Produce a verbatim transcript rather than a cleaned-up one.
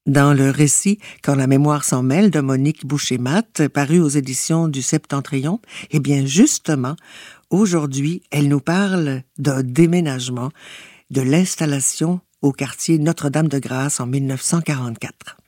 Dans le récit « Quand la mémoire s'en mêle » de Monique Boucher-Matte, paru aux éditions du Septentrion, eh bien justement, aujourd'hui, elle nous parle d'un déménagement, de l'installation au quartier Notre-Dame-de-Grâce en mille neuf cent quarante-quatre.